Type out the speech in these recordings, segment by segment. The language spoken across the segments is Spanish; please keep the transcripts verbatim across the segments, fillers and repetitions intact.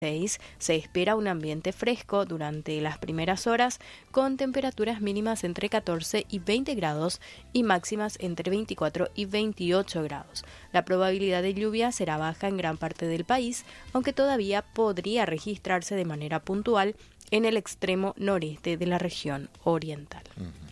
Se espera un ambiente fresco durante las primeras horas, con temperaturas mínimas entre catorce y veinte grados y máximas entre veinticuatro y veintiocho grados. La probabilidad de lluvia será baja en gran parte del país, aunque todavía podría registrarse de manera puntual en el extremo noreste de la región oriental.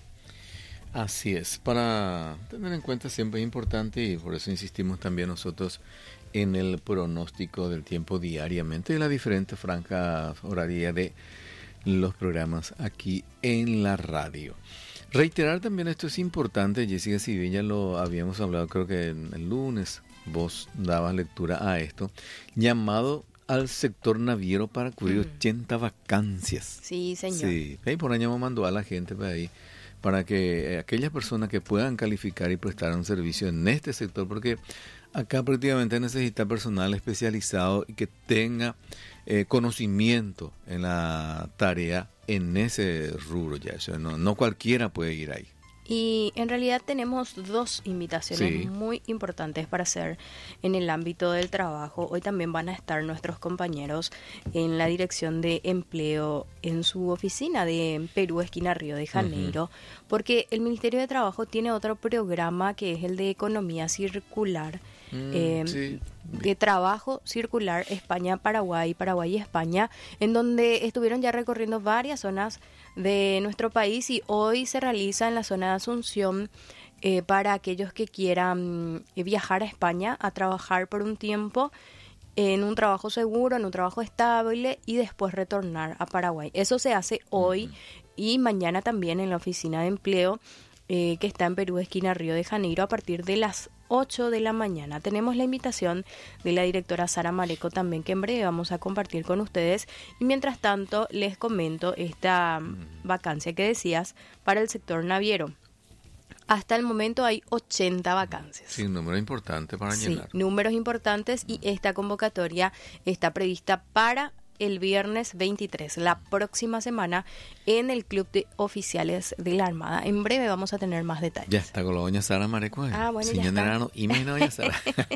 Uh-huh. Así es, para tener en cuenta siempre es importante, y por eso insistimos también nosotros en el pronóstico del tiempo diariamente de la diferente franja horaria de los programas aquí en la radio. Reiterar también, esto es importante, Jessica, si bien ya lo habíamos hablado, creo que el lunes vos dabas lectura a esto, llamado al sector naviero para cubrir mm. ochenta vacancias. Sí, señor. Sí, ahí por año mandó a la gente por ahí, para que aquellas personas que puedan calificar y prestar un servicio en este sector, porque acá prácticamente necesita personal especializado y que tenga eh, conocimiento en la tarea en ese rubro. Ya eso no, no cualquiera puede ir ahí. Y en realidad tenemos dos invitaciones sí. muy importantes para hacer en el ámbito del trabajo. Hoy también van a estar nuestros compañeros en la Dirección de Empleo en su oficina de Perú, esquina Río de Janeiro, uh-huh. porque el Ministerio de Trabajo tiene otro programa que es el de Economía Circular, mm, eh, sí. de Trabajo Circular España-Paraguay, Paraguay y España, en donde estuvieron ya recorriendo varias zonas de nuestro país y hoy se realiza en la zona de Asunción eh, para aquellos que quieran eh, viajar a España a trabajar por un tiempo en un trabajo seguro, en un trabajo estable y después retornar a Paraguay. Eso se hace hoy uh-huh. y mañana también en la oficina de empleo eh, que está en Perú, esquina Río de Janeiro, a partir de las ocho de la mañana. Tenemos la invitación de la directora Sara Mareco también, que en breve vamos a compartir con ustedes. Y mientras tanto, les comento esta mm. vacancia que decías para el sector naviero. Hasta el momento hay ochenta vacancias. Sí, un número importante para llenar. Sí, números importantes y esta convocatoria está prevista para el viernes veintitrés, la próxima semana, en el Club de Oficiales de la Armada. En breve vamos a tener más detalles. Ya está con la doña Sara Mareco. Ah, bueno, ya está. Y mi doña Sara.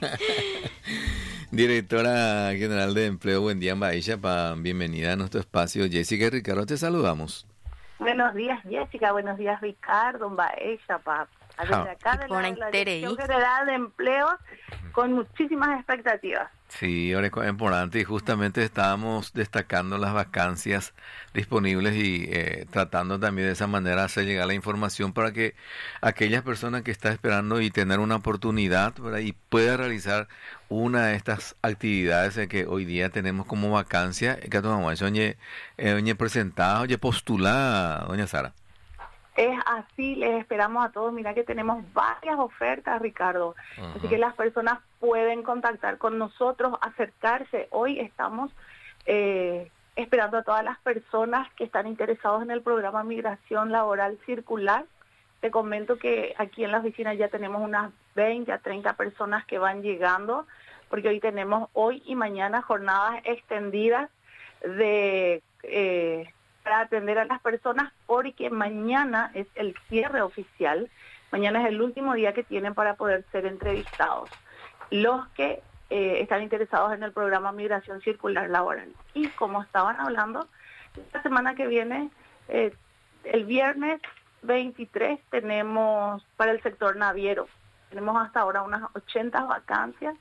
Directora General de Empleo, buen día, Baisha, pa, bienvenida a nuestro espacio. Jessica y Ricardo, te saludamos. Buenos días, Jessica. Buenos días, Ricardo, Baisha, pa. Desde acá de la, la Dirección General de Empleo, con muchísimas expectativas. Sí, ahora es importante y justamente estábamos destacando las vacancias disponibles y eh, tratando también de esa manera hacer llegar la información para que aquellas personas que están esperando y tener una oportunidad por ahí pueda realizar una de estas actividades que hoy día tenemos como vacancia, que oye, oye presentada, oye postulada, doña Sara. Es así, les esperamos a todos. Mira que tenemos varias ofertas, Ricardo. Uh-huh. Así que las personas pueden contactar con nosotros, acercarse. Hoy estamos eh, esperando a todas las personas que están interesados en el programa Migración Laboral Circular. Te comento que aquí en la oficina ya tenemos unas veinte a treinta personas que van llegando, porque hoy tenemos hoy y mañana jornadas extendidas de... Eh, para atender a las personas, porque mañana es el cierre oficial, mañana es el último día que tienen para poder ser entrevistados los que eh, están interesados en el programa Migración Circular Laboral. Y como estaban hablando, esta semana que viene, eh, el viernes veintitrés, tenemos para el sector naviero, tenemos hasta ahora unas ochenta vacancias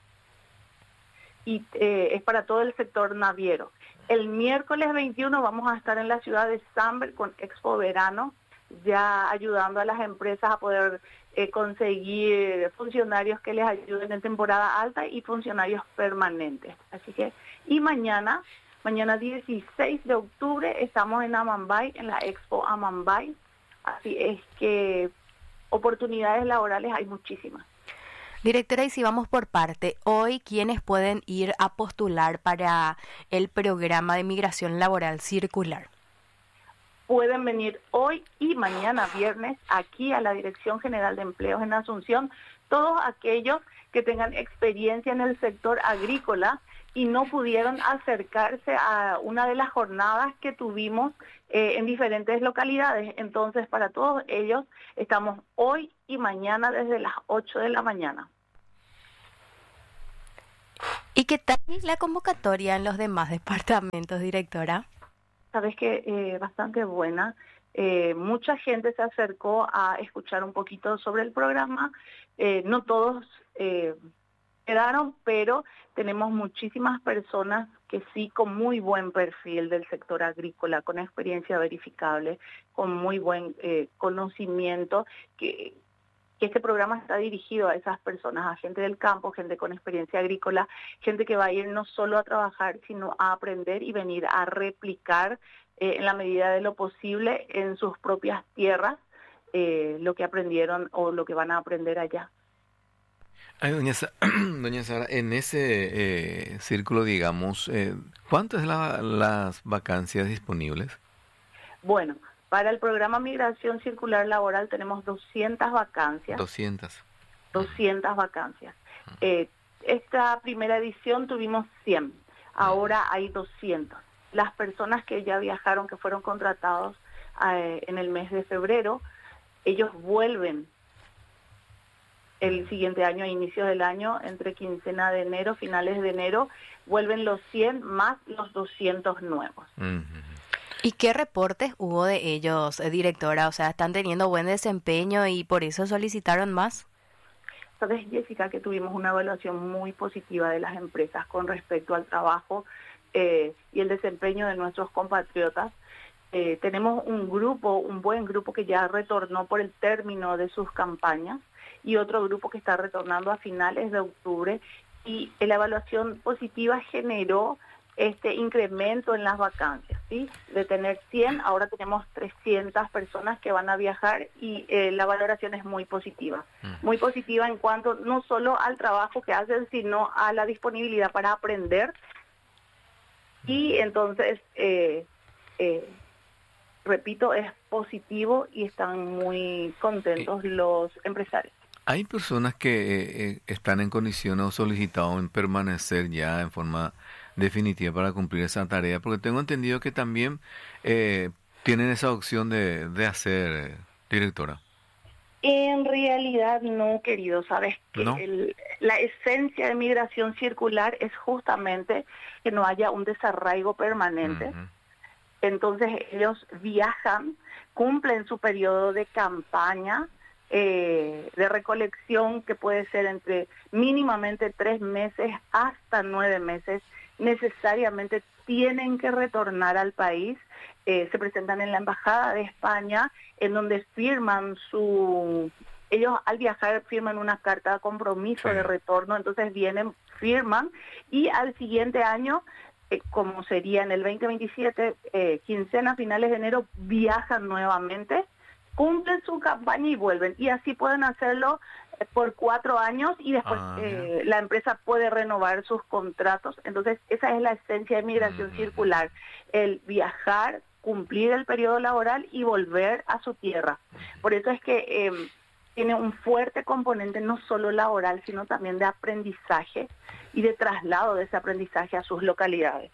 y eh, es para todo el sector naviero. El miércoles veintiuno vamos a estar en la ciudad de Samber con Expo Verano, ya ayudando a las empresas a poder eh, conseguir funcionarios que les ayuden en temporada alta y funcionarios permanentes. Así que, y mañana, mañana dieciséis de octubre, estamos en Amambay, en la Expo Amambay. Así es que oportunidades laborales hay muchísimas. Directora, y si vamos por parte, hoy, ¿quiénes pueden ir a postular para el programa de migración laboral circular? Pueden venir hoy y mañana viernes aquí a la Dirección General de Empleos en Asunción, todos aquellos que tengan experiencia en el sector agrícola y no pudieron acercarse a una de las jornadas que tuvimos eh, en diferentes localidades. Entonces, para todos ellos, estamos hoy y mañana desde las ocho de la mañana. ¿Y qué tal la convocatoria en los demás departamentos, directora? Sabes que eh, bastante buena. Eh, mucha gente se acercó a escuchar un poquito sobre el programa. Eh, no todos eh, quedaron, pero tenemos muchísimas personas que sí, con muy buen perfil del sector agrícola, con experiencia verificable, con muy buen eh, conocimiento, que, que este programa está dirigido a esas personas, a gente del campo, gente con experiencia agrícola, gente que va a ir no solo a trabajar, sino a aprender y venir a replicar eh, en la medida de lo posible en sus propias tierras eh, lo que aprendieron o lo que van a aprender allá. Ay, doña, Sa doña Sara, en ese eh, círculo, digamos, eh, ¿cuántas la, las vacancias disponibles? Bueno, para el programa Migración Circular Laboral tenemos doscientas vacancias. doscientas. doscientas vacancias. Eh, esta primera edición tuvimos cien, ahora hay doscientas. Las personas que ya viajaron, que fueron contratados eh, en el mes de febrero, ellos vuelven el siguiente año, a inicios del año, entre quincena de enero, finales de enero, vuelven los cien más los doscientos nuevos. Uh-huh. ¿Y qué reportes hubo de ellos, eh, directora? O sea, ¿están teniendo buen desempeño y por eso solicitaron más? Sabes, Jessica, que tuvimos una evaluación muy positiva de las empresas con respecto al trabajo eh, y el desempeño de nuestros compatriotas. Eh, tenemos un grupo, un buen grupo que ya retornó por el término de sus campañas y otro grupo que está retornando a finales de octubre, y la evaluación positiva generó este incremento en las vacancias, ¿sí? De tener cien, ahora tenemos trescientas personas que van a viajar y eh, la valoración es muy positiva. Muy positiva en cuanto no solo al trabajo que hacen, sino a la disponibilidad para aprender. Y entonces, eh, eh, repito, es positivo y están muy contentos los empresarios. Hay personas que eh, están en condiciones o solicitado en permanecer ya en forma definitiva para cumplir esa tarea, porque tengo entendido que también eh, tienen esa opción de, de hacer, eh, directora. En realidad no, querido, sabes que ¿No? el, la esencia de migración circular es justamente que no haya un desarraigo permanente. Uh-huh. Entonces ellos viajan, cumplen su periodo de campaña, eh, de recolección, que puede ser entre mínimamente tres meses hasta nueve meses, necesariamente tienen que retornar al país, eh, se presentan en la Embajada de España, en donde firman su... Ellos al viajar firman una carta de compromiso sí. de retorno, entonces vienen, firman, y al siguiente año, eh, como sería en el veinte veintisiete, eh, quincena, finales de enero, viajan nuevamente, cumplen su campaña y vuelven, y así pueden hacerlo por cuatro años y después ah, eh, la empresa puede renovar sus contratos. Entonces esa es la esencia de migración mm. circular, el viajar, cumplir el periodo laboral y volver a su tierra. Por eso es que eh, tiene un fuerte componente no solo laboral, sino también de aprendizaje y de traslado de ese aprendizaje a sus localidades.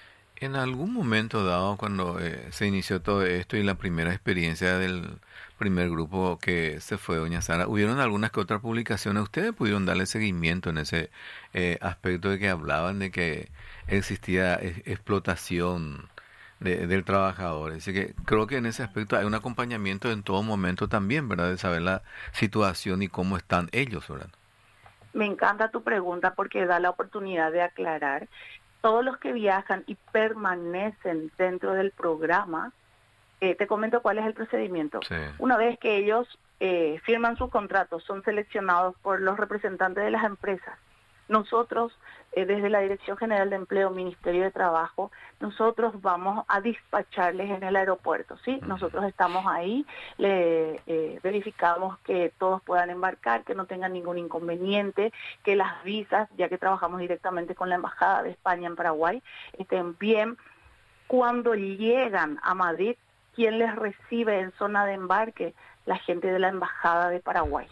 En algún momento dado, cuando eh, se inició todo esto y la primera experiencia del primer grupo que se fue, doña Sara, ¿hubieron algunas que otras publicaciones? ¿Ustedes pudieron darle seguimiento en ese eh, aspecto de que hablaban de que existía eh, explotación de, del trabajador? Así que creo que en ese aspecto hay un acompañamiento en todo momento también, ¿verdad? De saber la situación y cómo están ellos, ¿verdad? Me encanta tu pregunta porque da la oportunidad de aclarar. Todos los que viajan y permanecen dentro del programa, eh, te comento cuál es el procedimiento. Sí. Una vez que ellos eh, firman sus contratos, son seleccionados por los representantes de las empresas. Nosotros, eh, desde la Dirección General de Empleo, Ministerio de Trabajo, nosotros vamos a despacharles en el aeropuerto, ¿sí? Uh-huh. Nosotros estamos ahí, le eh, verificamos que todos puedan embarcar, que no tengan ningún inconveniente, que las visas, ya que trabajamos directamente con la Embajada de España en Paraguay, estén bien. Cuando llegan a Madrid, ¿quién les recibe en zona de embarque? La gente de la Embajada de Paraguay.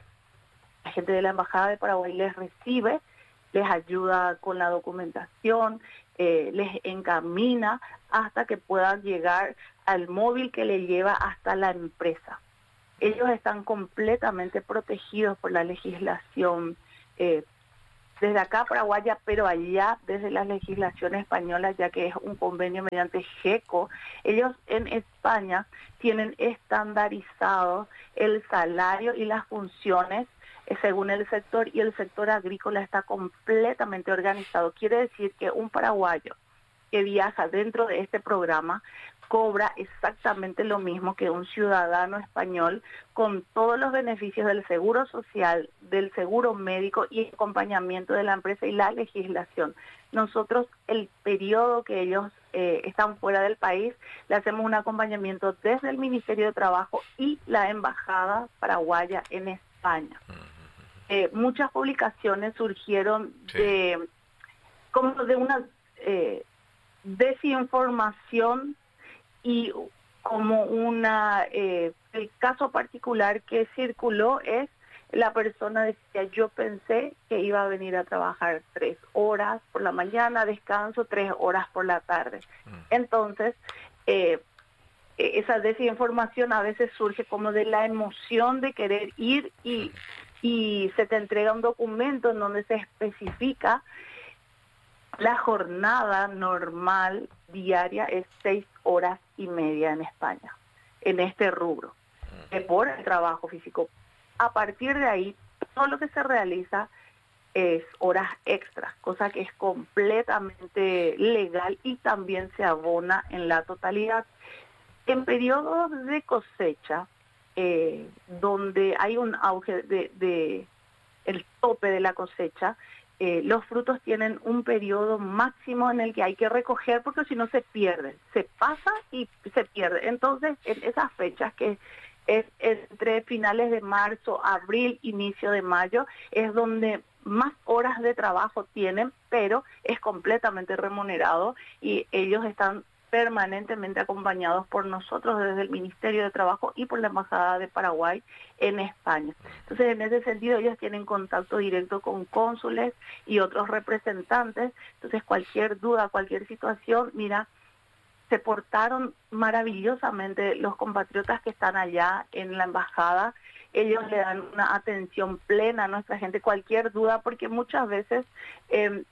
La gente de la Embajada de Paraguay les recibe, les ayuda con la documentación, eh, les encamina hasta que puedan llegar al móvil que le lleva hasta la empresa. Ellos están completamente protegidos por la legislación eh, desde acá paraguaya, pero allá desde la legislación española, ya que es un convenio mediante GECO. Ellos en España tienen estandarizado el salario y las funciones eh, según el sector, y el sector agrícola está completamente organizado. Quiere decir que un paraguayo que viaja dentro de este programa cobra exactamente lo mismo que un ciudadano español, con todos los beneficios del seguro social, del seguro médico y el acompañamiento de la empresa y la legislación. Nosotros, el periodo que ellos eh, están fuera del país, le hacemos un acompañamiento desde el Ministerio de Trabajo y la Embajada Paraguaya en España. Eh, muchas publicaciones surgieron sí. de como de una eh, desinformación, y como una, eh, el caso particular que circuló es, la persona decía, yo pensé que iba a venir a trabajar tres horas por la mañana, descanso tres horas por la tarde. Entonces, eh, esa desinformación a veces surge como de la emoción de querer ir, y, y se te entrega un documento en donde se especifica la jornada normal diaria es seis horas y media en España, en este rubro, eh, por el trabajo físico. A partir de ahí, todo lo que se realiza es horas extras, cosa que es completamente legal y también se abona en la totalidad. En periodos de cosecha, eh, donde hay un auge de, de el tope de la cosecha, Eh, los frutos tienen un periodo máximo en el que hay que recoger, porque si no se pierden, se pasa y se pierde. Entonces, en esas fechas que es entre finales de marzo, abril, inicio de mayo, es donde más horas de trabajo tienen, pero es completamente remunerado, y ellos están permanentemente acompañados por nosotros desde el Ministerio de Trabajo y por la Embajada de Paraguay en España. Entonces, en ese sentido, ellos tienen contacto directo con cónsules y otros representantes. Entonces, cualquier duda, cualquier situación, mira, se portaron maravillosamente los compatriotas que están allá en la embajada. Ellos le dan una atención plena a nuestra gente, cualquier duda, porque muchas veces eh,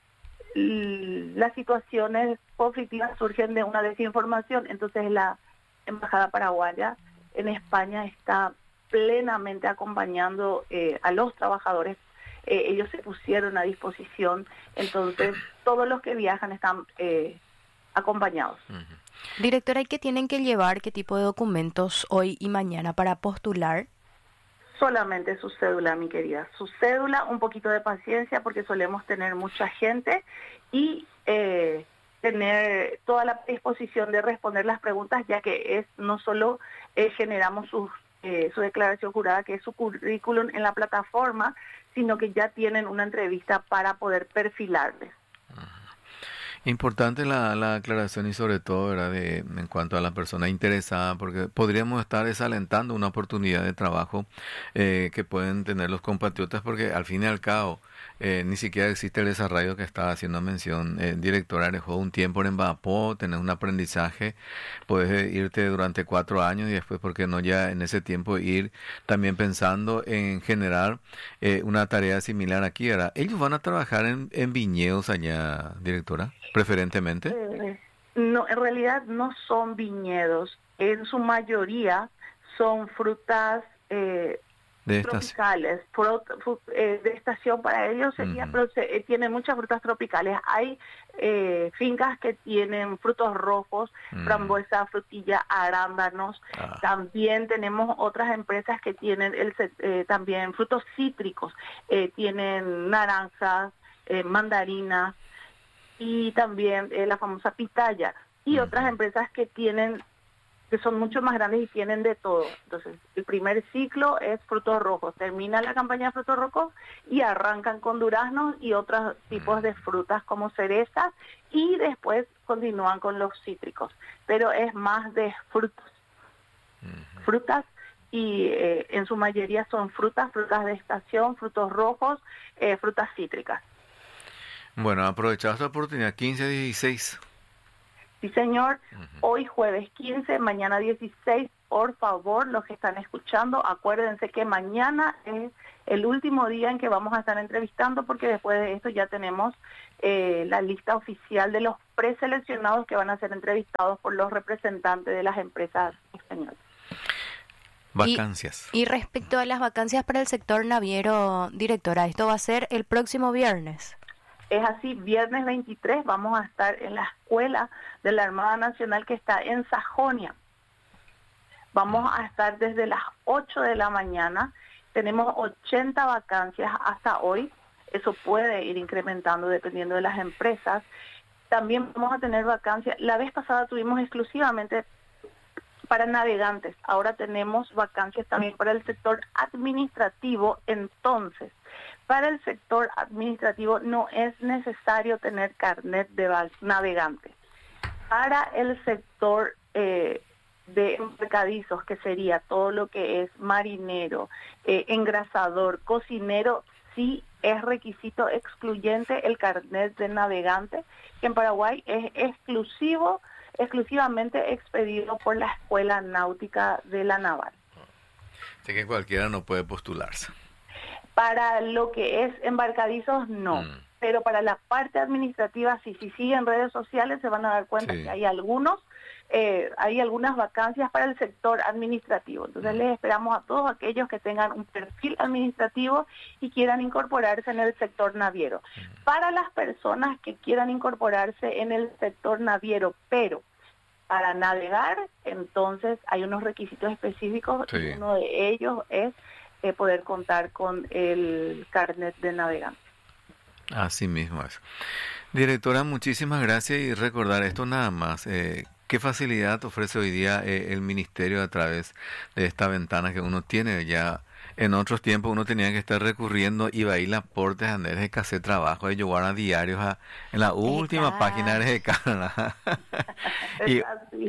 las situaciones conflictivas surgen de una desinformación. Entonces la Embajada Paraguaya en España está plenamente acompañando eh, a los trabajadores. Eh, ellos se pusieron a disposición, entonces todos los que viajan están eh, acompañados. Uh-huh. Directora, ¿y qué tienen que llevar, qué tipo de documentos hoy y mañana para postular? Solamente su cédula, mi querida. Su cédula, un poquito de paciencia porque solemos tener mucha gente, y eh, tener toda la disposición de responder las preguntas, ya que es no solo eh, generamos su, eh, su declaración jurada, que es su currículum en la plataforma, sino que ya tienen una entrevista para poder perfilarles. Importante la, la aclaración, y sobre todo, ¿verdad?, de, en cuanto a la persona interesada, porque podríamos estar desalentando una oportunidad de trabajo eh, que pueden tener los compatriotas, porque al fin y al cabo eh, ni siquiera existe el desarrollo que estaba haciendo mención. Eh, directora, dejó un tiempo en Embapó, tenés un aprendizaje, puedes irte durante cuatro años y después, ¿por qué no ya en ese tiempo ir también pensando en generar eh, una tarea similar aquí, ¿verdad? ¿Ellos van a trabajar en, en viñedos allá, directora, preferentemente? Eh, no, en realidad no son viñedos, en su mayoría son frutas eh, de tropicales, frut, frut, eh, de estación para ellos sería, uh-huh. pero se, eh, tienen muchas frutas tropicales. Hay eh, fincas que tienen frutos rojos, uh-huh. frambuesa, frutilla, arándanos. Ah. También tenemos otras empresas que tienen el, eh, también frutos cítricos, eh, tienen naranjas, eh, mandarinas, y también eh, la famosa pitaya, y uh-huh. otras empresas que tienen, que son mucho más grandes y tienen de todo. Entonces, el primer ciclo es frutos rojos, termina la campaña de frutos rojos y arrancan con duraznos y otros tipos de frutas como cerezas, y después continúan con los cítricos, pero es más de frutas, uh-huh. frutas, y eh, en su mayoría son frutas, frutas de estación, frutos rojos, eh, frutas cítricas. Bueno, aprovechado esta oportunidad, quince a dieciséis. Sí, señor. Uh-huh. Hoy jueves quince, mañana dieciséis. Por favor, los que están escuchando, acuérdense que mañana es el último día en que vamos a estar entrevistando, porque después de esto ya tenemos eh, la lista oficial de los preseleccionados que van a ser entrevistados por los representantes de las empresas españolas. Vacancias. Y, y respecto a las vacancias para el sector naviero, directora, esto va a ser el próximo viernes. Es así, viernes veintitrés vamos a estar en la escuela de la Armada Nacional que está en Sajonia. Vamos a estar desde las ocho de la mañana, tenemos ochenta vacancias hasta hoy, eso puede ir incrementando dependiendo de las empresas. También vamos a tener vacancias, la vez pasada tuvimos exclusivamente para navegantes, ahora tenemos vacancias también para el sector administrativo. Entonces, para el sector administrativo no es necesario tener carnet de navegante. Para el sector eh, de embarcadizos, que sería todo lo que es marinero, eh, engrasador, cocinero, sí es requisito excluyente el carnet de navegante, que en Paraguay es exclusivo, exclusivamente expedido por la Escuela Náutica de la Naval. Así que cualquiera no puede postularse. Para lo que es embarcadizos, no. Mm. Pero para la parte administrativa, sí, si siguen redes sociales se van a dar cuenta sí. que hay algunos, eh, hay algunas vacancias para el sector administrativo. Entonces mm. les esperamos a todos aquellos que tengan un perfil administrativo y quieran incorporarse en el sector naviero. Mm. Para las personas que quieran incorporarse en el sector naviero, pero para navegar, entonces hay unos requisitos específicos, sí. y uno de ellos es eh, poder contar con el carnet de navegante. Así mismo es. Directora, muchísimas gracias, y recordar esto nada más. Eh, ¿Qué facilidad ofrece hoy día eh, el Ministerio a través de esta ventana que uno tiene? Ya en otros tiempos uno tenía que estar recurriendo, iba a ir a portes a de que hacer trabajo, de llevar a diarios a, en la última página de Canadá. y,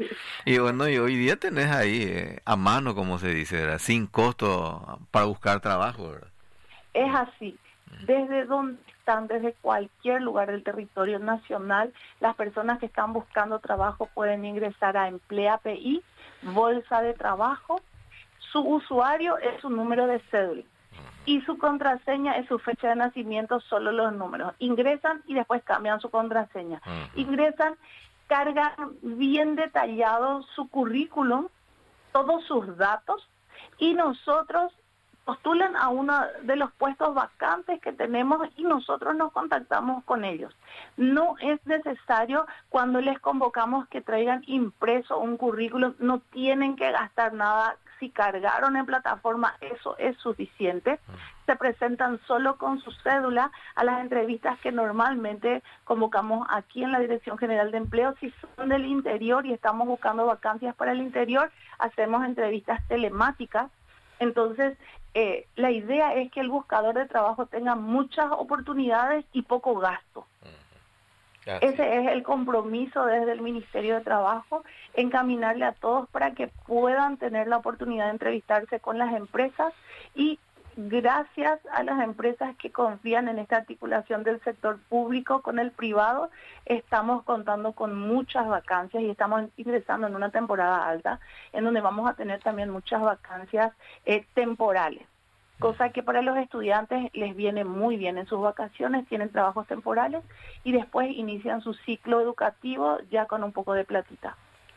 y bueno, y hoy día tenés ahí eh, a mano, como se dice, ¿verdad? Sin costo para buscar trabajo, ¿verdad? Es así. Desde donde están, desde cualquier lugar del territorio nacional, las personas que están buscando trabajo pueden ingresar a Emplea P I, Bolsa de Trabajo. Su usuario es su número de cédula y su contraseña es su fecha de nacimiento, solo los números. Ingresan y después cambian su contraseña. Ingresan, cargan bien detallado su currículum, todos sus datos, y nosotros postulan a uno de los puestos vacantes que tenemos y nosotros nos contactamos con ellos. No es necesario cuando les convocamos que traigan impreso un currículum, no tienen que gastar nada. Si cargaron en plataforma, eso es suficiente. Se presentan solo con su cédula a las entrevistas que normalmente convocamos aquí en la Dirección General de Empleo. Si son del interior y estamos buscando vacancias para el interior, hacemos entrevistas telemáticas. Entonces, eh, la idea es que el buscador de trabajo tenga muchas oportunidades y poco gasto. Gracias. Ese es el compromiso desde el Ministerio de Trabajo, encaminarle a todos para que puedan tener la oportunidad de entrevistarse con las empresas, y gracias a las empresas que confían en esta articulación del sector público con el privado, estamos contando con muchas vacancias y estamos ingresando en una temporada alta en donde vamos a tener también muchas vacancias eh, temporales. Cosa que para los estudiantes les viene muy bien en sus vacaciones, tienen trabajos temporales y después inician su ciclo educativo ya con un poco de platita.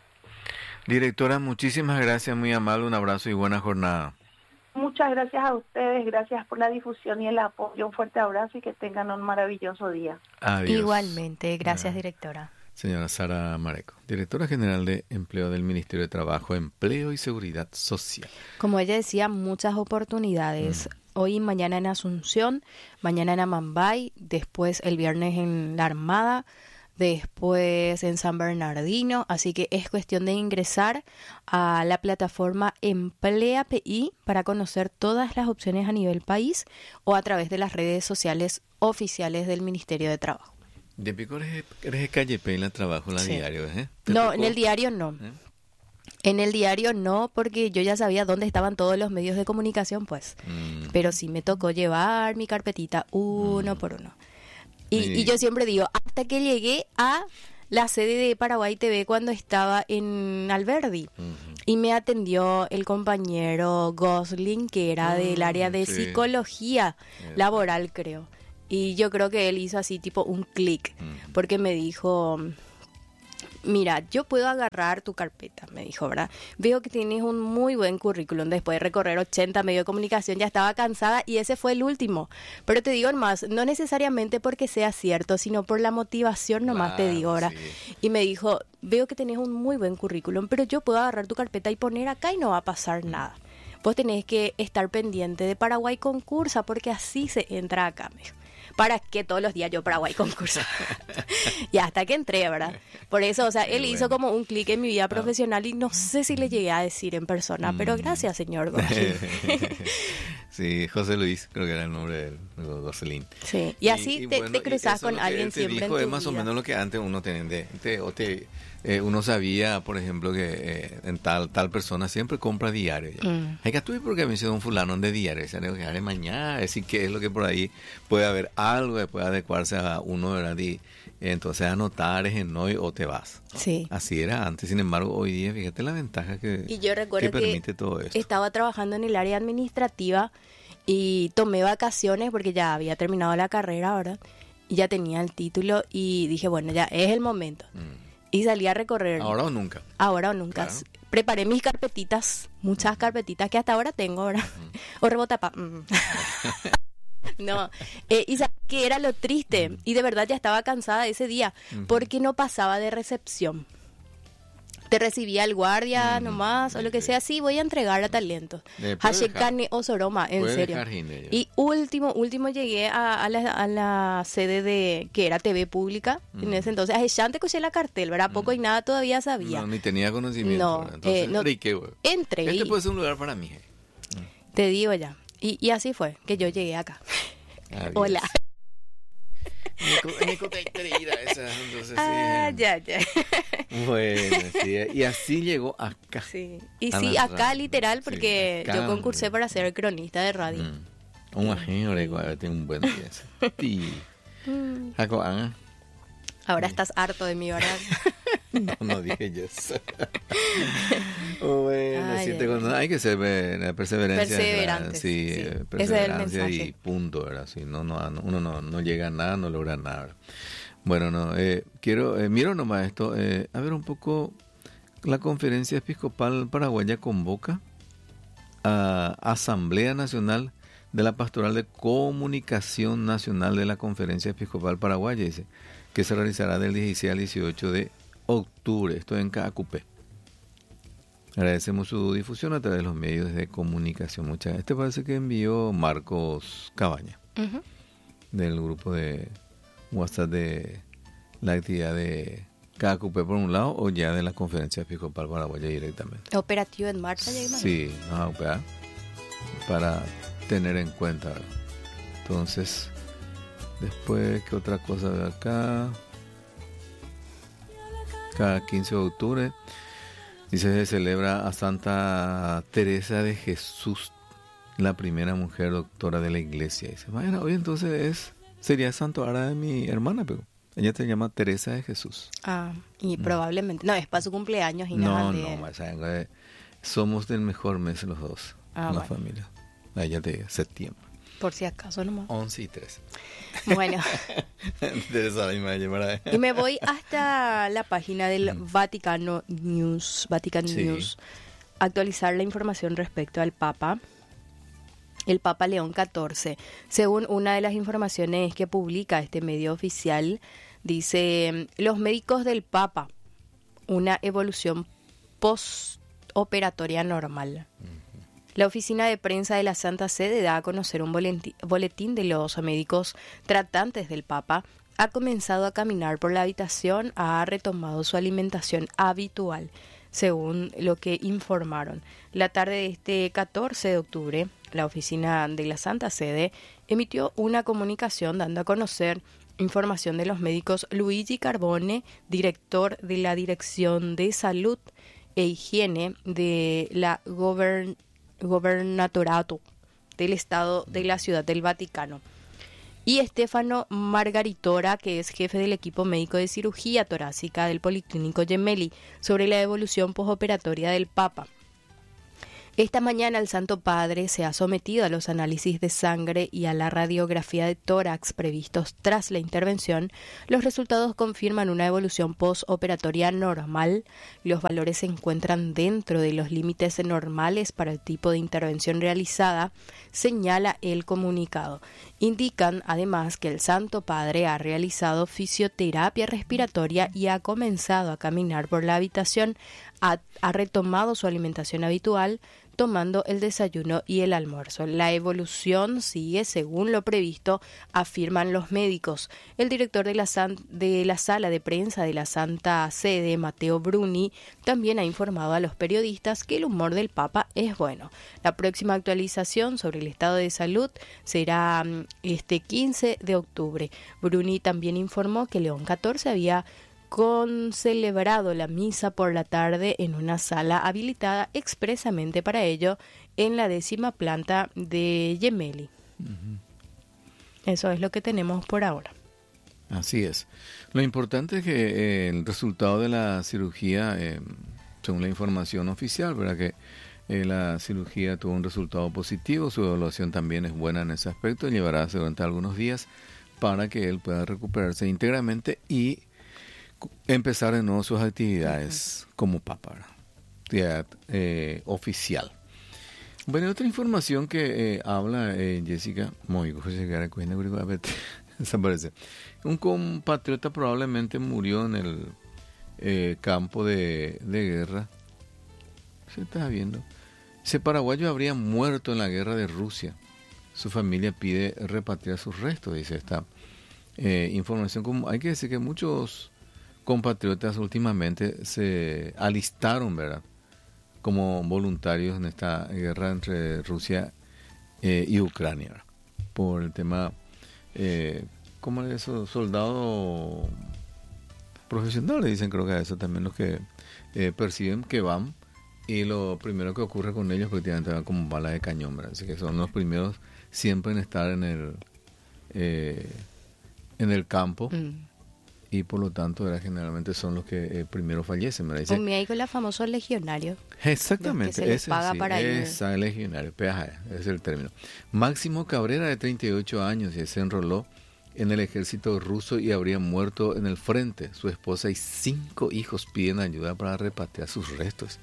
Directora, muchísimas gracias, muy amable, un abrazo y buena jornada. Muchas gracias a ustedes, gracias por la difusión y el apoyo, un fuerte abrazo y que tengan un maravilloso día. Adiós. Igualmente, gracias, directora. Señora Sara Mareco, Directora General de Empleo del Ministerio de Trabajo, Empleo y Seguridad Social. Como ella decía, muchas oportunidades. Mm. Hoy y mañana en Asunción, mañana en Amambay, después el viernes en la Armada, después en San Bernardino. Así que es cuestión de ingresar a la plataforma Emplea P I para conocer todas las opciones a nivel país o a través de las redes sociales oficiales del Ministerio de Trabajo. De pico eres, eres de calle P en el trabajo, en la sí. diario, ¿eh? No, en el diario no. ¿Eh? En el diario no, porque yo ya sabía dónde estaban todos los medios de comunicación, pues. Mm. Pero sí me tocó llevar mi carpetita uno mm. por uno. Y, y... y yo siempre digo, hasta que llegué a la sede de Paraguay T V cuando estaba en Alberdi. Uh-huh. Y me atendió el compañero Gosling, que era uh, del área de sí. psicología yeah. laboral, creo. Y yo creo que él hizo así tipo un clic, uh-huh. porque me dijo... Mira, yo puedo agarrar tu carpeta, me dijo, ¿verdad? Veo que tienes un muy buen currículum. Después de recorrer ochenta medios de comunicación ya estaba cansada y ese fue el último. Pero te digo más, no necesariamente porque sea cierto, sino por la motivación nomás, claro, te digo, ¿verdad? Sí. Y me dijo, veo que tenés un muy buen currículum, pero yo puedo agarrar tu carpeta y poner acá y no va a pasar nada. Vos tenés que estar pendiente de Paraguay Concursa porque así se entra acá, me dijo. ¿Para qué todos los días yo Paraguay Concurso? Y hasta que entré, ¿verdad? Por eso, o sea, él bueno. hizo como un clic en mi vida profesional y no sé si le llegué a decir en persona, mm. pero gracias, señor Gosling. Sí, José Luis, creo que era el nombre de Gosling. Sí, y así y, y te, bueno, te cruzas con alguien te siempre dijo, en tu es más vida. o menos lo que antes uno tenía. De, de, o te, eh, uno sabía, por ejemplo, que eh, en tal tal persona siempre compra diario. Mm. Hay que estudiar porque me hizo un fulano de diario. Se le que mañana, es decir, que es lo que por ahí puede haber algo que puede adecuarse a uno, ¿verdad? Y entonces anotar es en hoy o te vas. Sí. Así era antes, sin embargo, hoy día, fíjate la ventaja que, y yo recuerdo que permite que todo esto. Estaba trabajando en el área administrativa y tomé vacaciones porque ya había terminado la carrera, ¿verdad? Y ya tenía el título y dije, bueno, ya es el momento. Mm. Y salí a recorrer. ¿Ahora o nunca? Ahora o nunca. Claro. Preparé mis carpetitas, muchas carpetitas que hasta ahora tengo, ¿verdad? Mm. O rebotapa. Mm. No, eh, y sabes que era lo triste, mm. y de verdad ya estaba cansada ese día, mm. porque no pasaba de recepción. Te recibía el guardia mm. nomás, o lo que sea, sí, voy a entregar a talento. Hashekane o Soroma, en serio. Y último, último llegué a, a, la, a la sede de, que era T V pública, mm. en ese entonces, a ya te escuché la cartel, ¿verdad? Poco mm. y nada todavía sabía. No, ni tenía conocimiento. No, entonces, eh, no entré, entré. Este puede ser un lugar para mí. Mm. Te digo ya. Y, y así fue que yo llegué acá. Adiós. Hola. Esa, entonces, ah, sí. ya, ya. Bueno, sí, y así llegó acá. Sí, y sí, acá radio. Literal, porque sí, acá, yo concursé para ser cronista de radio. Mm. Un agente, igual, tengo un buen día. Y... Ahora estás harto de mí, ¿verdad? No, no dije yo eso. Bueno, ay, siete, ay, ay. Hay que ser eh, perseverancia. Perseverante. Sí, sí. Eh, perseverancia y punto, ¿verdad? Si no, no, uno no, no llega a nada, no logra nada, ¿verdad? Bueno, no, eh, quiero, eh, miro nomás esto, eh, a ver un poco, la Conferencia Episcopal Paraguaya convoca a Asamblea Nacional de la Pastoral de Comunicación Nacional de la Conferencia Episcopal Paraguaya, dice, que se realizará del dieciséis al dieciocho de octubre, esto en Caacupé. Agradecemos su difusión a través de los medios de comunicación. Muchas, este parece que envió Marcos Cabaña, uh-huh. del grupo de WhatsApp de la actividad de Caacupé por un lado, o ya de la Conferencia Episcopal Paraguaya directamente. Operativo en marcha, ya imagino. Sí, no, para, para tener en cuenta, ¿verdad? Entonces, después, ¿qué otra cosa de acá? Cada quince de octubre, dice, se celebra a Santa Teresa de Jesús, la primera mujer doctora de la iglesia. Dice, bueno, hoy entonces es, sería santo ahora de mi hermana, pero ella se llama Teresa de Jesús. Ah, y mm. probablemente, no, es para su cumpleaños y no, nada. No, no, de... somos del mejor mes los dos, ah, la bueno. familia. Ella de septiembre. Por si acaso nomás. once y trece. Bueno. Y me voy hasta la página del mm. Vaticano News, Vatican sí. News, actualizar la información respecto al Papa, el Papa León catorce. Según una de las informaciones que publica este medio oficial, dice, los médicos del Papa, una evolución postoperatoria normal. Mm. La oficina de prensa de la Santa Sede da a conocer un boletín de los médicos tratantes del Papa. Ha comenzado a caminar por la habitación, ha retomado su alimentación habitual, según lo que informaron. La tarde de este catorce de octubre, la oficina de la Santa Sede emitió una comunicación dando a conocer información de los médicos Luigi Carbone, director de la Dirección de Salud e Higiene de la Govern Gobernatorato del Estado de la Ciudad del Vaticano. y Estefano Margaritora, que es jefe del equipo médico de cirugía torácica del Policlínico Gemelli, sobre la evolución posoperatoria del Papa. Esta mañana el Santo Padre se ha sometido a los análisis de sangre y a la radiografía de tórax previstos tras la intervención. Los resultados confirman una evolución postoperatoria normal. Los valores se encuentran dentro de los límites normales para el tipo de intervención realizada, señala el comunicado. Indican además que el Santo Padre ha realizado fisioterapia respiratoria y ha comenzado a caminar por la habitación, ha, ha retomado su alimentación habitual, tomando el desayuno y el almuerzo. La evolución sigue según lo previsto, afirman los médicos. El director de la, San, de la sala de prensa de la Santa Sede, Matteo Bruni, también ha informado a los periodistas que el humor del Papa es bueno. La próxima actualización sobre el estado de salud será este quince de octubre. Bruni también informó que León catorce había con celebrado la misa por la tarde en una sala habilitada expresamente para ello en la décima planta de Gemelli. Uh-huh. Eso es lo que tenemos por ahora. Así es. Lo importante es que eh, el resultado de la cirugía, eh, según la información oficial, ¿verdad? Que eh, la cirugía tuvo un resultado positivo, su evaluación también es buena en ese aspecto, y llevará durante algunos días para que él pueda recuperarse íntegramente y empezar de nuevo sus actividades uh-huh. como papa, actividad eh, oficial. Bueno, otra información que eh, habla eh, Jessica, muy desaparece. Un compatriota probablemente murió en el eh, campo de, de guerra. Se está viendo. Ese paraguayo habría muerto en la guerra de Rusia. Su familia pide repatriar sus restos, dice esta eh, información. Como hay que decir que muchos compatriotas últimamente se alistaron, ¿verdad?, como voluntarios en esta guerra entre Rusia eh, y Ucrania, ¿verdad?, por el tema, eh, ¿cómo es eso? Soldados profesionales, dicen, creo que a eso también los que eh, perciben que van, y lo primero que ocurre con ellos prácticamente van como bala de cañón, ¿verdad? Así que son los primeros siempre en estar en el eh, en el campo. Mm. Y por lo tanto, ¿verdad?, generalmente son los que eh, primero fallecen, ¿verdad? Dice, con mi hijo el famoso legionario. Exactamente, que se ese paga sí, para esa legionario, peaje, ese es el término. Máximo Cabrera, de treinta y ocho años, y se enroló en el ejército ruso y habría muerto en el frente. Su esposa y cinco hijos piden ayuda para repatriar sus restos.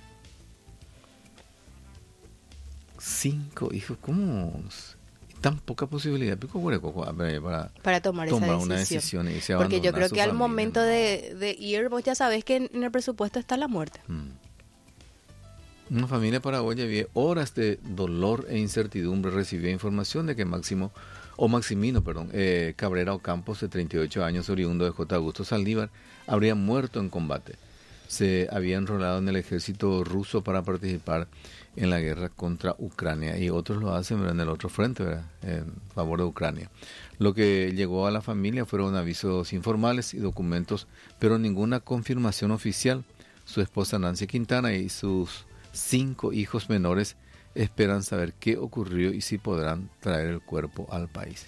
Cinco hijos, ¿cómo? Tan poca posibilidad para, para tomar, tomar esa una decisión, decisión y porque yo creo que al familia, momento ¿no? de, de ir, vos ya sabés que en el presupuesto está la muerte. Hmm. Una familia paraguaya vive horas de dolor e incertidumbre. Recibió información de que Máximo o Maximino, perdón, eh, Cabrera Ocampos, de treinta y ocho años, oriundo de J. Augusto Saldívar, habría muerto en combate. Se había enrolado en el ejército ruso para participar en la guerra contra Ucrania, y otros lo hacen, ¿verdad?, en el otro frente, ¿verdad?, en favor de Ucrania. Lo que llegó a la familia fueron avisos informales y documentos, pero ninguna confirmación oficial. Su esposa Nancy Quintana y sus cinco hijos menores esperan saber qué ocurrió y si podrán traer el cuerpo al país.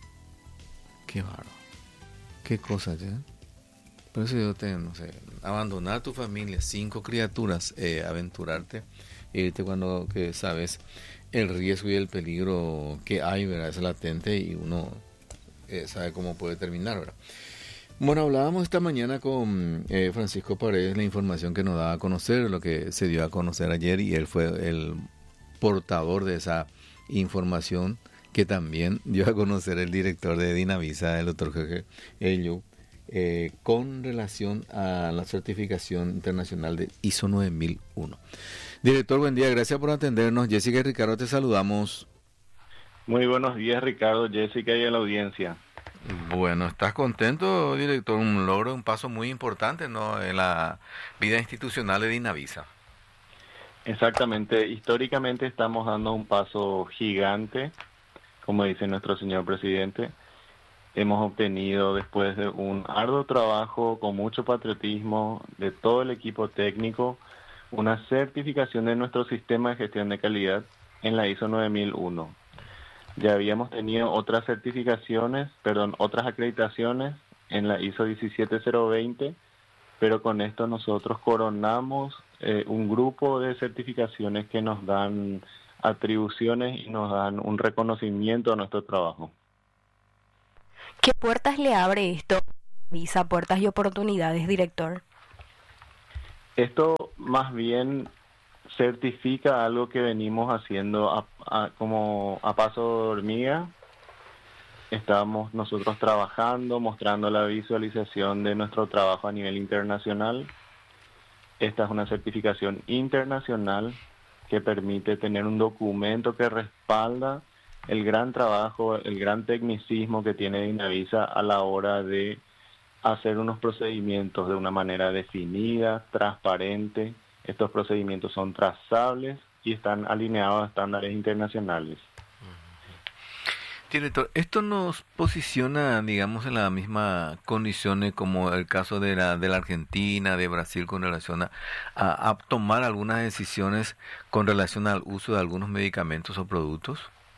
Qué bárbaro, qué cosa, ¿ya? Por eso yo te, no sé, abandonar tu familia, cinco criaturas, eh, aventurarte, irte cuando que sabes el riesgo y el peligro que hay, ¿verdad? Es latente y uno eh, sabe cómo puede terminar, ¿verdad? Bueno, hablábamos esta mañana con eh, Francisco Paredes, la información que nos daba a conocer, lo que se dio a conocer ayer, y él fue el portador de esa información que también dio a conocer el director de Dinavisa, el doctor Jorge Ello, eh, con relación a la certificación internacional de I S O nueve mil uno. Director, buen día, gracias por atendernos. Jessica y Ricardo, te saludamos. Muy buenos días, Ricardo, Jessica y a la audiencia. Bueno, ¿estás contento, director? Un logro, un paso muy importante, ¿no?, en la vida institucional de Dinavisa. Exactamente, históricamente estamos dando un paso gigante, como dice nuestro señor presidente. Hemos obtenido, después de un arduo trabajo con mucho patriotismo de todo el equipo técnico, una certificación de nuestro sistema de gestión de calidad en la I S O nueve mil uno. Ya habíamos tenido otras certificaciones, perdón, otras acreditaciones en la I S O diecisiete cero veinte, pero con esto nosotros coronamos eh, un grupo de certificaciones que nos dan atribuciones y nos dan un reconocimiento a nuestro trabajo. ¿Qué puertas le abre esto? Visa, puertas y oportunidades, director. Esto más bien certifica algo que venimos haciendo a, a, como a paso de hormiga. Estamos nosotros trabajando, mostrando la visualización de nuestro trabajo a nivel internacional. Esta es una certificación internacional que permite tener un documento que respalda el gran trabajo, el gran tecnicismo que tiene Dinavisa a la hora de hacer unos procedimientos de una manera definida, transparente. Estos procedimientos son trazables y están alineados a estándares internacionales. Director, ¿esto nos posiciona, digamos, en la misma condiciones como el caso de la de la Argentina, de Brasil, con relación a, a, a tomar algunas decisiones con relación al uso de algunos medicamentos o productos?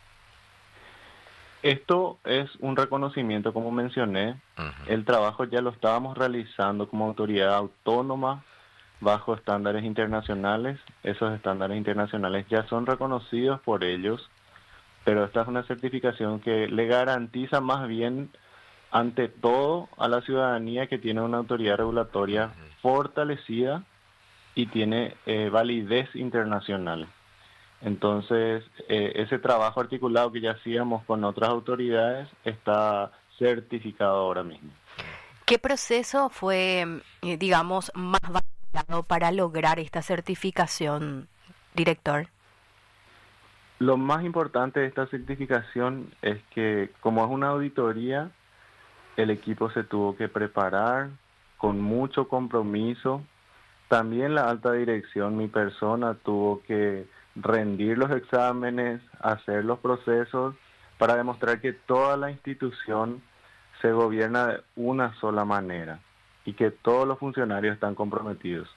Esto es un reconocimiento, como mencioné. Uh-huh. El trabajo ya lo estábamos realizando como autoridad autónoma bajo estándares internacionales. Esos estándares internacionales ya son reconocidos por ellos, pero esta es una certificación que le garantiza más bien, ante todo, a la ciudadanía que tiene una autoridad regulatoria uh-huh. fortalecida y tiene eh, validez internacional. Entonces, eh, ese trabajo articulado que ya hacíamos con otras autoridades está certificado ahora mismo. ¿Qué proceso fue, eh, digamos, más valorado para lograr esta certificación, director? Lo más importante de esta certificación es que, como es una auditoría, el equipo se tuvo que preparar con mucho compromiso. También la alta dirección, mi persona, tuvo que rendir los exámenes, hacer los procesos para demostrar que toda la institución se gobierna de una sola manera y que todos los funcionarios están comprometidos.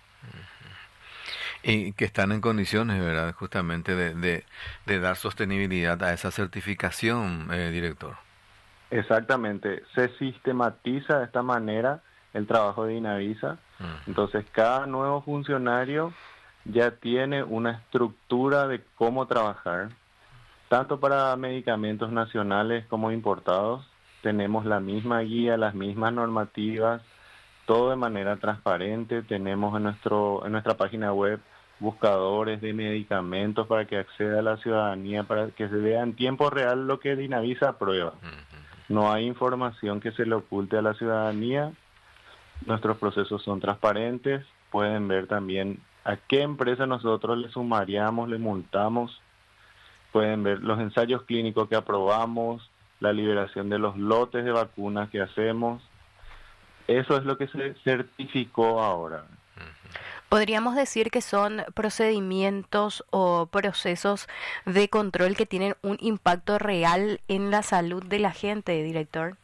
Y que están en condiciones, ¿verdad?, justamente de, de, de dar sostenibilidad a esa certificación, eh, director. Exactamente. Se sistematiza de esta manera el trabajo de Dinavisa. Uh-huh. Entonces, cada nuevo funcionario ya tiene una estructura de cómo trabajar, tanto para medicamentos nacionales como importados. Tenemos la misma guía, las mismas normativas, todo de manera transparente. Tenemos en nuestro en nuestra página web buscadores de medicamentos para que acceda a la ciudadanía, para que se vea en tiempo real lo que Dinavisa aprueba. No hay información que se le oculte a la ciudadanía. Nuestros procesos son transparentes. Pueden ver también a qué empresa nosotros le sumariamos, le multamos. Pueden ver los ensayos clínicos que aprobamos, la liberación de los lotes de vacunas que hacemos. Eso es lo que se certificó ahora. Podríamos decir que son procedimientos o procesos de control que tienen un impacto real en la salud de la gente, director.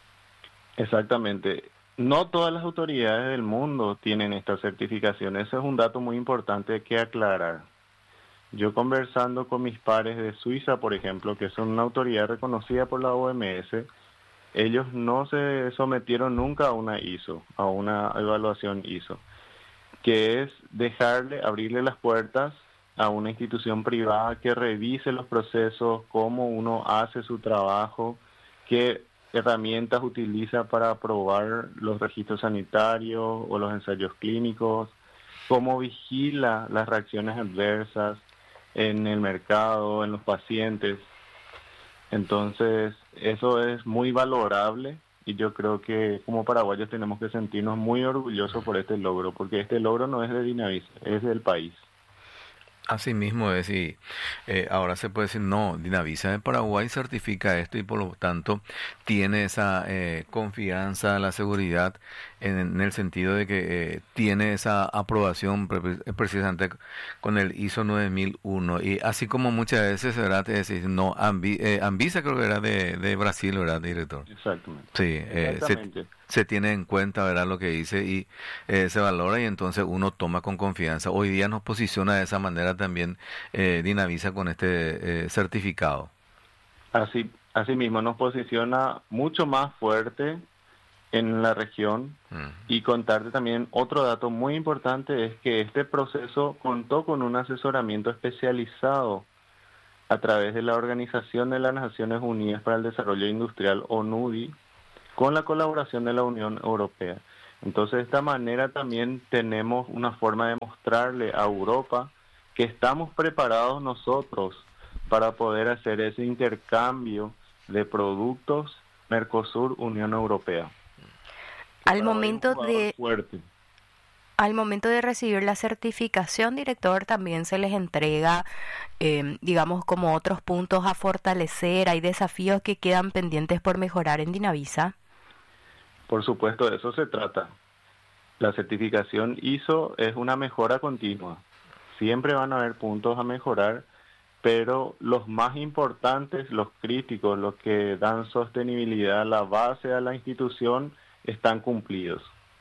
Exactamente. No todas las autoridades del mundo tienen esta certificación. Eso es un dato muy importante que aclarar. Yo, conversando con mis pares de Suiza, por ejemplo, que son una autoridad reconocida por la O M S, ellos no se sometieron nunca a una I S O, a una evaluación I S O, que es dejarle, abrirle las puertas a una institución privada que revise los procesos, cómo uno hace su trabajo, qué herramientas utiliza para aprobar los registros sanitarios o los ensayos clínicos, cómo vigila las reacciones adversas en el mercado, en los pacientes. Entonces, eso es muy valorable y yo creo que como paraguayos tenemos que sentirnos muy orgullosos por este logro, porque este logro no es de Dinavisa, es del país. Así mismo es, y eh, ahora se puede decir, no, Dinavisa de Paraguay certifica esto y por lo tanto tiene esa eh, confianza, la seguridad en, en el sentido de que eh, tiene esa aprobación pre- precisamente con el I S O nueve mil uno. Y así como muchas veces, ¿verdad? Te decís, no, Ambi, eh, Anvisa creo que era de, de Brasil, ¿verdad, director? Exactamente. Sí, eh, Exactamente. Se, se tiene en cuenta, ¿verdad?, lo que dice y eh, se valora y entonces uno toma con confianza. Hoy día nos posiciona de esa manera también eh, Dinavisa con este eh, certificado. Así, así mismo nos posiciona mucho más fuerte en la región. Uh-huh. Y contarte también otro dato muy importante es que este proceso contó con un asesoramiento especializado a través de la Organización de las Naciones Unidas para el Desarrollo Industrial, O N U D I, con la colaboración de la Unión Europea. Entonces, de esta manera también tenemos una forma de mostrarle a Europa que estamos preparados nosotros para poder hacer ese intercambio de productos Mercosur-Unión Europea. Al momento de... Fuerte. Al momento de recibir la certificación, director, también se les entrega, eh, digamos, como otros puntos a fortalecer. ¿Hay desafíos que quedan pendientes por mejorar en Dinavisa? Por supuesto, de eso se trata. La certificación I S O es una mejora continua. Siempre van a haber puntos a mejorar, pero los más importantes, los críticos, los que dan sostenibilidad a la base a la institución, están cumplidos.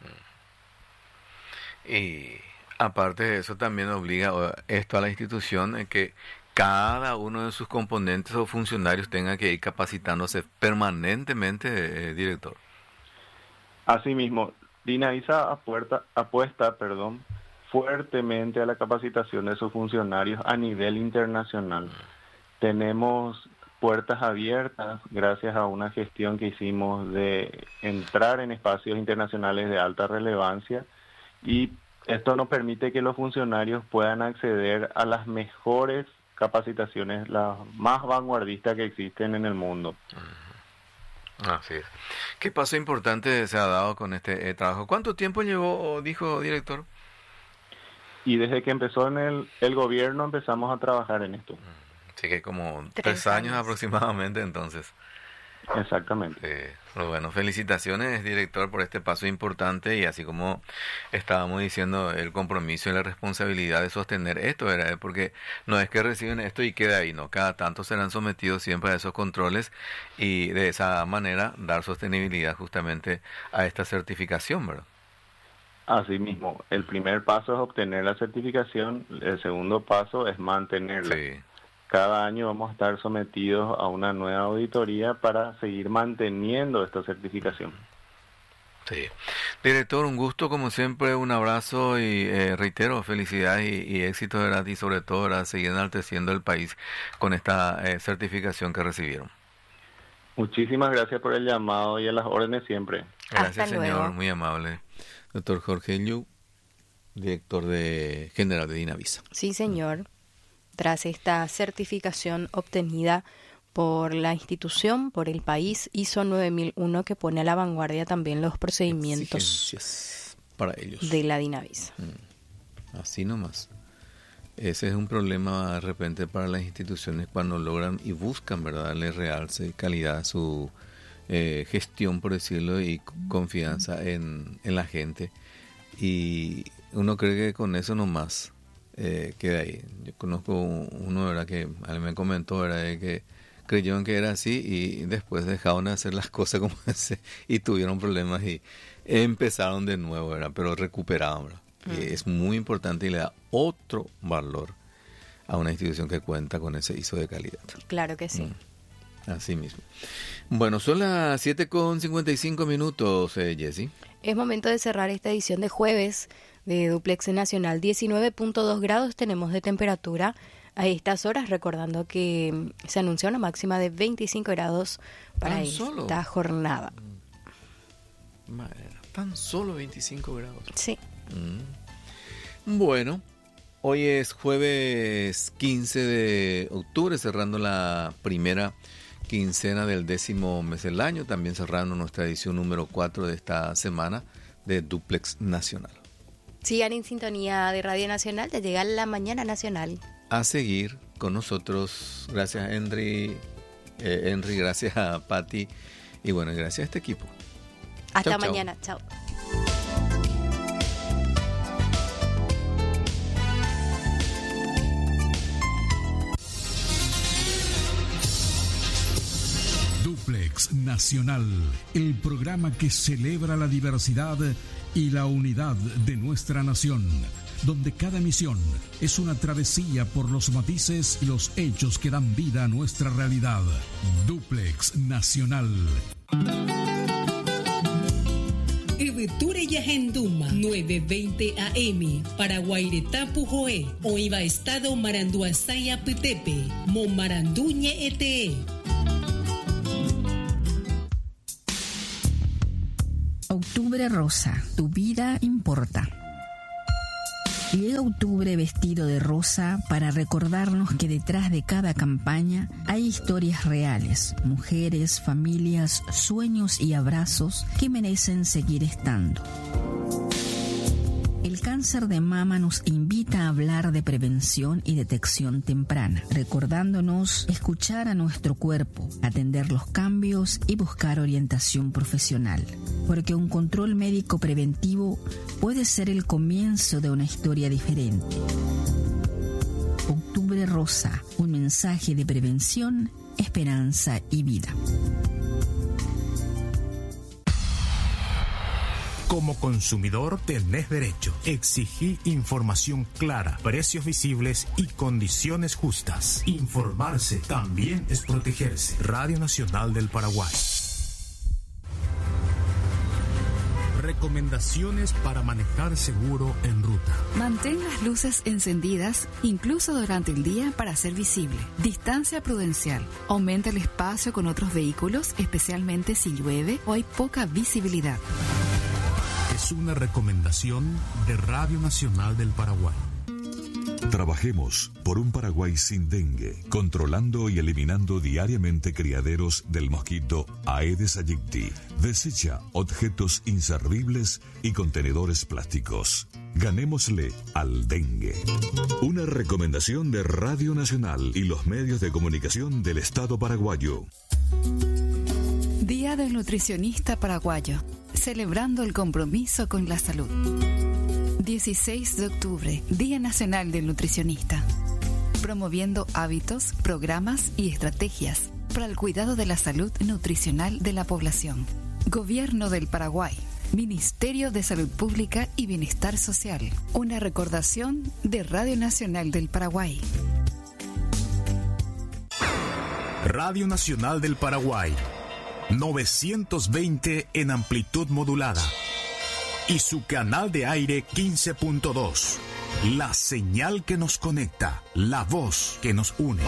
Y aparte de eso también obliga esto a la institución en que cada uno de sus componentes o funcionarios tenga que ir capacitándose permanentemente, eh, director. Asimismo, Dinavisa apuesta, apuesta perdón, fuertemente a la capacitación de sus funcionarios a nivel internacional. Tenemos puertas abiertas gracias a una gestión que hicimos de entrar en espacios internacionales de alta relevancia, y esto nos permite que los funcionarios puedan acceder a las mejores capacitaciones, las más vanguardistas que existen en el mundo. Así es. ¿Qué paso importante se ha dado con este eh, trabajo? ¿Cuánto tiempo llevó, dijo director? Y desde que empezó en el, el gobierno empezamos a trabajar en esto. Así que como tres, tres años, años aproximadamente entonces. Exactamente. Eh, bueno, felicitaciones, director, por este paso importante, y así como estábamos diciendo, el compromiso y la responsabilidad de sostener esto, era porque no es que reciben esto y queda ahí, no, cada tanto serán sometidos siempre a esos controles y de esa manera dar sostenibilidad justamente a esta certificación, ¿verdad? Así mismo, el primer paso es obtener la certificación, el segundo paso es mantenerla. Sí. Cada año vamos a estar sometidos a una nueva auditoría para seguir manteniendo esta certificación. Sí. Director, un gusto como siempre, un abrazo y eh, reitero, felicidades y, y éxito, ¿verdad? Y sobre todo, ¿verdad?, seguir enalteciendo el país con esta eh, certificación que recibieron. Muchísimas gracias por el llamado y a las órdenes siempre. Gracias, Hasta señor, luego. muy amable. Doctor Jorge Liu, director de general de Dinavisa. Sí, señor. Tras esta certificación obtenida por la institución, por el país, I S O nueve mil uno, que pone a la vanguardia también los procedimientos Exigencias para ellos de la Dinavisa. Mm, así nomás. Ese es un problema de repente para las instituciones cuando logran y buscan, ¿verdad?, darle realce y calidad a su eh, gestión, por decirlo, y confianza en, en la gente. Y uno cree que con eso nomás Eh, queda ahí. Yo conozco uno, ¿verdad?, que a mí me comentó, ¿verdad?, de que creyeron que era así y después dejaron de hacer las cosas como ese y tuvieron problemas y empezaron de nuevo, ¿verdad?, pero recuperaron, ¿verdad? Mm. Y es muy importante y le da otro valor a una institución que cuenta con ese I S O de calidad. Claro que sí. Mm. Así mismo. Bueno, son las siete con cincuenta y cinco minutos, eh, Jessy. Es momento de cerrar esta edición de jueves de Duplex Nacional. diecinueve punto dos grados tenemos de temperatura a estas horas, recordando que se anuncia una máxima de veinticinco grados para ¿Tan esta solo? jornada. Madre, tan solo veinticinco grados. Sí. Mm. Bueno, hoy es jueves quince de octubre, cerrando la primera quincena del décimo mes del año, también cerrando nuestra edición número cuatro de esta semana de Duplex Nacional. Sigan en sintonía de Radio Nacional, te llega la mañana nacional. A seguir con nosotros, gracias Henry, eh, Henry, gracias a Patti y bueno, gracias a este equipo. Hasta Chau, chau. mañana, chao. Duplex Nacional, el programa que celebra la diversidad y la unidad de nuestra nación. donde cada emisión es una travesía por los matices y los hechos que dan vida a nuestra realidad. Duplex Nacional. Ibeture Yahenduma, nueve veinte A M, Paraguaireta Pujoe, Oiva Estado Maranduasaya Petepe, Momaranduñe Ete. Octubre rosa, tu vida importa. Llega octubre vestido de rosa para recordarnos que detrás de cada campaña hay historias reales, mujeres, familias, sueños y abrazos que merecen seguir estando. El cáncer de mama nos invita a hablar de prevención y detección temprana, recordándonos escuchar a nuestro cuerpo, atender los cambios y buscar orientación profesional, porque un control médico preventivo puede ser el comienzo de una historia diferente. Octubre Rosa, un mensaje de prevención, esperanza y vida. Como consumidor tenés derecho. Exigí información clara, precios visibles y condiciones justas. Informarse también es protegerse. Radio Nacional del Paraguay. Recomendaciones para manejar seguro en ruta. Mantén las luces encendidas, incluso durante el día, para ser visible. Distancia prudencial. Aumenta el espacio con otros vehículos, especialmente si llueve o hay poca visibilidad. Es una recomendación de Radio Nacional del Paraguay. Trabajemos por un Paraguay sin dengue, controlando y eliminando diariamente criaderos del mosquito Aedes aegypti. Desecha objetos inservibles y contenedores plásticos. Ganémosle al dengue. Una recomendación de Radio Nacional y los medios de comunicación del Estado paraguayo. Día del Nutricionista Paraguayo, celebrando el compromiso con la salud. dieciséis de octubre, Día Nacional del Nutricionista. Promoviendo hábitos, programas y estrategias para el cuidado de la salud nutricional de la población. Gobierno del Paraguay. Ministerio de Salud Pública y Bienestar Social. Una recordación de Radio Nacional del Paraguay. Radio Nacional del Paraguay. novecientos veinte en amplitud modulada. Y su canal de aire quince punto dos. La señal que nos conecta, la voz que nos une.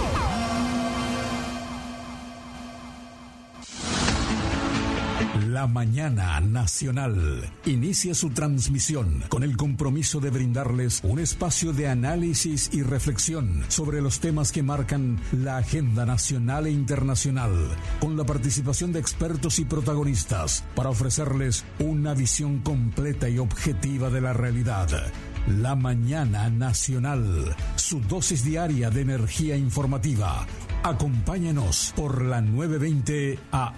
La Mañana Nacional inicia su transmisión con el compromiso de brindarles un espacio de análisis y reflexión sobre los temas que marcan la agenda nacional e internacional, con la participación de expertos y protagonistas para ofrecerles una visión completa y objetiva de la realidad. La Mañana Nacional, su dosis diaria de energía informativa. Acompáñenos por la nueve veinte A